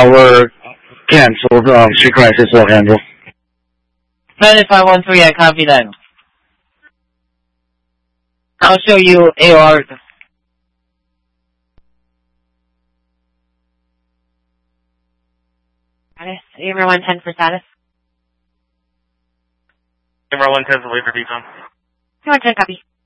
we're canceled. Street Crisis Los Angeles. 9513, I copy that. I'll show you AOR. Status. AMR 110 for status. AMR 110 for Laser Decon. 110 copy.